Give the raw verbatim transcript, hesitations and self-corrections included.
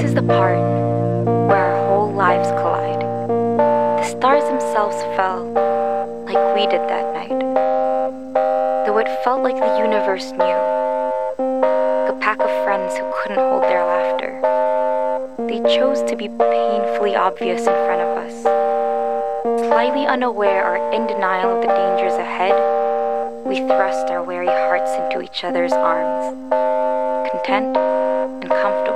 is the part where our whole lives collide. The stars themselves fell like we did that night. Though it felt like the universe knew. Like a pack of friends who couldn't hold their laughter. They chose to be painfully obvious in front of us. Slightly unaware or in denial of the dangers ahead, we thrust our weary hearts into each other's arms, content and comfortable